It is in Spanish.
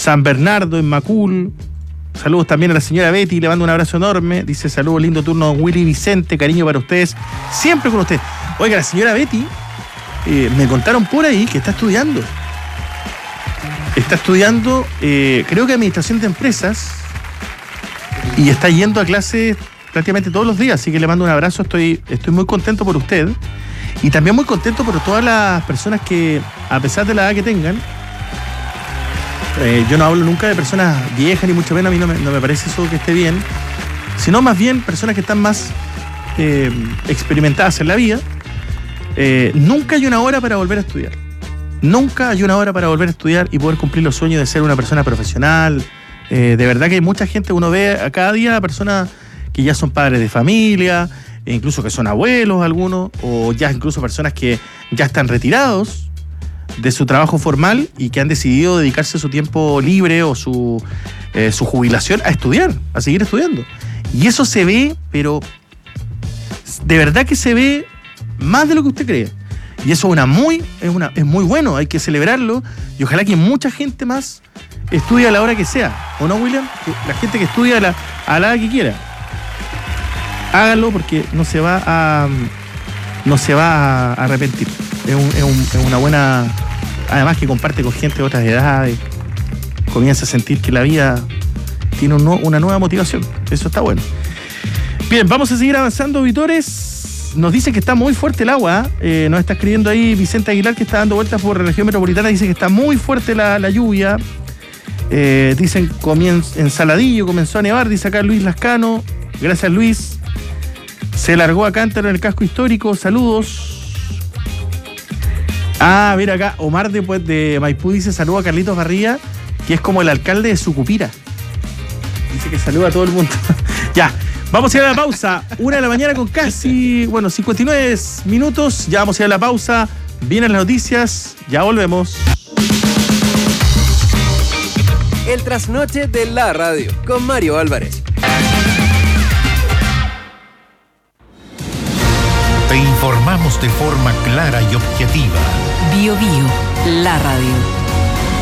San Bernardo, en Macul. Saludos también a la señora Betty, le mando un abrazo enorme. Dice, saludos, lindo turno, Willy Vicente, cariño para ustedes, siempre con ustedes. Oiga, la señora Betty, me contaron por ahí que está estudiando. Está estudiando, creo que administración de empresas, y está yendo a clases prácticamente todos los días, así que le mando un abrazo, estoy muy contento por usted, y también muy contento por todas las personas que, a pesar de la edad que tengan, yo no hablo nunca de personas viejas, ni mucho menos, a mí no me parece eso que esté bien, sino más bien personas que están más experimentadas en la vida. Nunca hay una hora para volver a estudiar. Nunca hay una hora para volver a estudiar y poder cumplir los sueños de ser una persona profesional. De verdad que hay mucha gente, uno ve a cada día personas que ya son padres de familia, e incluso que son abuelos algunos, o ya incluso personas que ya están retirados de su trabajo formal y que han decidido dedicarse su tiempo libre o su jubilación a estudiar, a seguir estudiando. Y eso se ve, pero de verdad que se ve más de lo que usted cree. Y eso es muy bueno, hay que celebrarlo, y ojalá que mucha gente más estudie a la hora que sea, ¿o no, William? Que la gente que estudia a la hora que quiera, háganlo, porque no se va a arrepentir. Es una buena, además que comparte con gente de otras edades, comienza a sentir que la vida tiene una nueva motivación. Eso está bueno. Bien, vamos a seguir avanzando, auditores. Nos dice que está muy fuerte el agua, nos está escribiendo ahí Vicente Aguilar, que está dando vueltas por la región metropolitana, dice que está muy fuerte la lluvia. Dicen en Saladillo comenzó a nevar, dice acá Luis Lascano. Gracias, Luis. Se largó a Cántaro en el casco histórico, saludos. Mira acá, Omar de Maipú dice, saludo a Carlitos Barría, que es como el alcalde de Sucupira. Dice que saluda a todo el mundo. Ya. Vamos a ir a la pausa, 1 de la mañana con casi, 59 minutos, ya vamos a ir a la pausa, vienen las noticias, ya volvemos. El trasnoche de la radio, con Mario Álvarez. Te informamos de forma clara y objetiva. Bio, la radio.